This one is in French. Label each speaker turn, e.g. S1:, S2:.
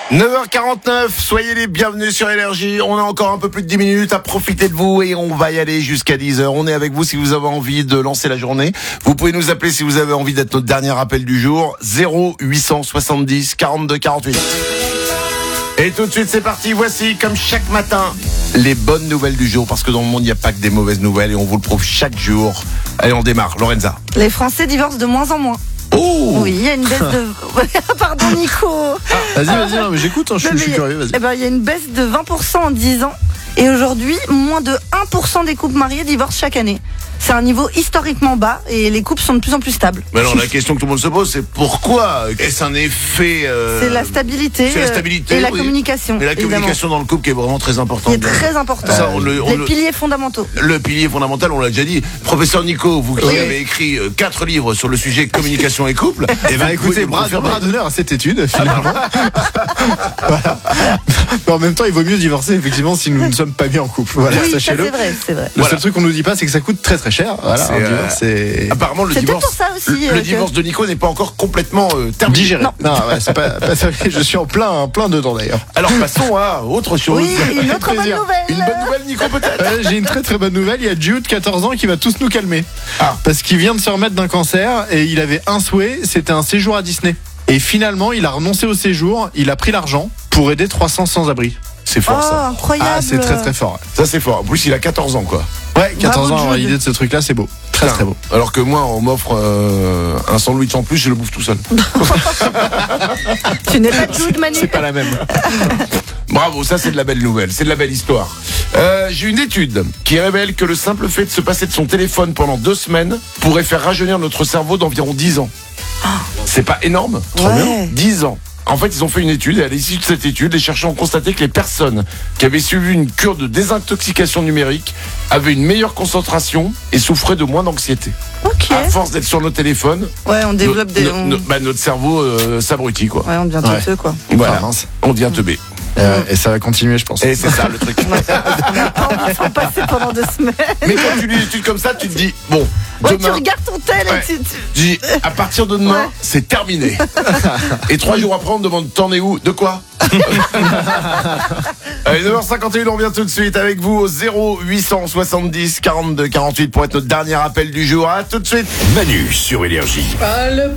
S1: 9h49, soyez les bienvenus sur Énergie. On a encore un peu plus de 10 minutes à profiter de vous et on va y aller jusqu'à 10h. On est avec vous si vous avez envie de lancer la journée. Vous pouvez nous appeler si vous avez envie d'être notre dernier appel du jour. 0870 42 48. Et tout de suite c'est parti, voici comme chaque matin les bonnes nouvelles du jour, parce que dans le monde il n'y a pas que des mauvaises nouvelles et on vous le prouve chaque jour. Allez, on démarre, Lorenza.
S2: Les Français divorcent de moins en moins.
S1: Oh
S2: oui, il y a une baisse de... Pardon Nico.
S3: Vas-y, non, mais j'écoute, je suis curieux, vas-y.
S2: Il y a une baisse de 20% en 10 ans. Et aujourd'hui, moins de 1% des couples mariés divorcent chaque année. C'est un niveau historiquement bas et les couples sont de plus en plus stables.
S1: Mais alors la question que tout le monde se pose, c'est pourquoi? Est-ce un effet
S2: C'est la stabilité, et la communication.
S1: Et la communication dans le couple qui est vraiment très importante.
S2: Qui est très important.
S1: Ça,
S2: les piliers fondamentaux.
S1: Le pilier fondamental, on l'a déjà dit. Professeur Nico, vous qui avez écrit 4 livres sur le sujet communication et couple.
S3: Et ben écoutez, bras d'honneur à cette étude, finalement. Voilà. Mais en même temps, il vaut mieux divorcer, effectivement, si nous ne sommes pas bien en couple. Voilà,
S2: oui,
S3: sachez-le.
S2: Ça, c'est vrai.
S3: Le seul truc qu'on nous dit pas, c'est que ça coûte très très cher. Voilà, c'est...
S1: Apparemment, le divorce.
S2: Pour ça aussi,
S1: le divorce de Nico n'est pas encore complètement terminé.
S3: Digéré. Non, ouais, c'est pas ça. Je suis en plein dedans d'ailleurs.
S1: Alors passons à autre chose.
S2: Oui, une autre bonne nouvelle.
S1: Une bonne nouvelle, Nico, peut-être.
S3: J'ai une très très bonne nouvelle. Il y a Jude, 14 ans, qui va tous nous calmer. Parce qu'il vient de se remettre d'un cancer et il avait un souhait, c'était un séjour à Disney. Et finalement, il a renoncé au séjour, il a pris l'argent pour aider 300 sans-abri.
S1: C'est fort ça.
S2: Incroyable.
S3: Ah, c'est très très fort.
S1: Ça c'est fort. En plus, il a 14 ans quoi.
S3: Ouais, 14 ans, l'idée de ce truc-là, c'est beau. Très très beau.
S1: Alors que moi, on m'offre un sandwich en plus, je le bouffe tout seul.
S2: Tu n'es pas Jude, Manu.
S3: C'est pas la même.
S1: Bravo, ça c'est de la belle nouvelle, c'est de la belle histoire. J'ai une étude qui révèle que le simple fait de se passer de son téléphone pendant 2 semaines pourrait faire rajeunir notre cerveau d'environ 10 ans. C'est pas énorme?
S2: Trop bien.
S1: 10 ans. En fait, ils ont fait une étude et à l'issue de cette étude, les chercheurs ont constaté que les personnes qui avaient suivi une cure de désintoxication numérique avaient une meilleure concentration et souffraient de moins d'anxiété.
S2: Ok.
S1: À force d'être sur nos téléphones,
S2: on développe
S1: notre cerveau s'abrutit quoi.
S2: Ouais, on devient teuteux quoi.
S1: Voilà, on devient teubé.
S3: Et ça va continuer, je pense.
S1: Et c'est ça le truc.
S2: Il faut passer pendant 2 semaines.
S1: Mais quand tu lis l'étude comme ça, tu te dis bon.
S2: Ouais,
S1: demain,
S2: tu regardes ton tel et tu
S1: dis à partir de demain, c'est terminé. Et 3 jours après, on me demande t'en es où? De quoi? Allez, 9h51, on revient tout de suite avec vous au 0870 42 48 pour être notre dernier appel du jour. À tout de suite.
S4: Manu sur Énergie.
S5: Pas le